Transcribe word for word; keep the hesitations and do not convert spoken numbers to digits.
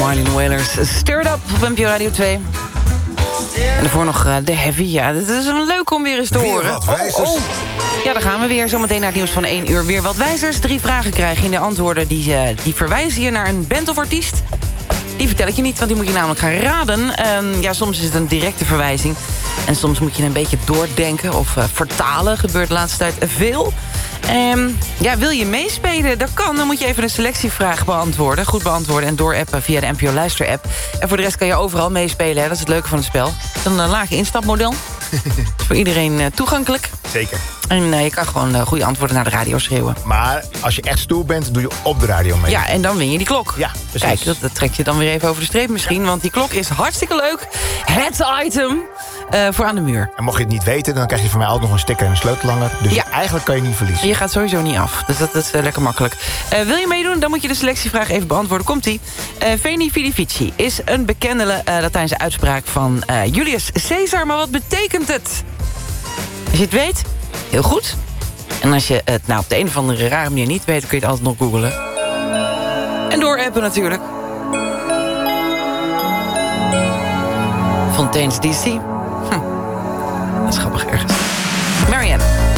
Marlon Wailers, Stirred Up op N P O Radio twee. En daarvoor nog uh, de Heavy. Ja, het is een leuk om weer eens te weer horen. Wat wijzers. Oh, oh. Ja, dan gaan we weer. Zometeen naar het nieuws van één uur. Weer wat wijzers. Drie vragen krijg je. De antwoorden die, uh, die verwijzen je naar een band of artiest. Die vertel ik je niet, want die moet je namelijk gaan raden. Um, ja, soms is het een directe verwijzing. En soms moet je een beetje doordenken of uh, vertalen. Gebeurt de laatste tijd veel. Um, ja, wil je meespelen? Dat kan. Dan moet je even een selectievraag beantwoorden. Goed beantwoorden en doorappen via de N P O Luister-app. En voor de rest kan je overal meespelen. Hè? Dat is het leuke van het spel. Dan een lage instapmodel. Is voor iedereen uh, toegankelijk. Zeker. En uh, je kan gewoon uh, goede antwoorden naar de radio schreeuwen. Maar als je echt stoer bent, doe je op de radio mee. Ja, en dan win je die klok. Ja, precies. Kijk, dat, dat trek je dan weer even over de streep misschien. Ja. Want die klok is hartstikke leuk. Het item uh, voor aan de muur. En mocht je het niet weten, dan krijg je van mij altijd nog een sticker en een sleutelhanger. Dus ja. eigenlijk kan je niet verliezen. Je gaat sowieso niet af. Dus dat, dat is uh, lekker makkelijk. Uh, wil je meedoen? Dan moet je de selectievraag even beantwoorden. Komt-ie. Uh, Veni Vidi Vici is een bekende uh, Latijnse uitspraak van uh, Julius Caesar. Maar wat betekent het? Als je het weet, heel goed. En als je het nou op de een of andere rare manier niet weet, kun je het altijd nog googlen. En doorappen natuurlijk. Fontaine's D C. Hm. Dat is grappig ergens. Marianne.